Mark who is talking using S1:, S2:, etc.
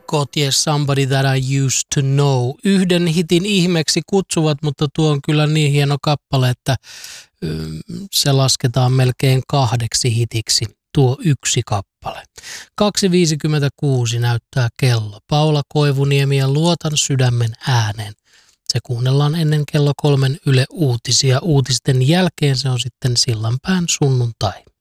S1: God Yes Somebody That I Used to Know. Yhden hitin ihmeeksi kutsuvat, mutta tuo on kyllä niin hieno kappale, että se lasketaan melkein 2 hitiksi, tuo yksi kappale. 2.56 näyttää kello. Paula Koivuniemi ja Luotan sydämen ääneen. Se kuunnellaan ennen kello 3 Yle Uutisia. Uutisten jälkeen se on sitten Sillanpään sunnuntai.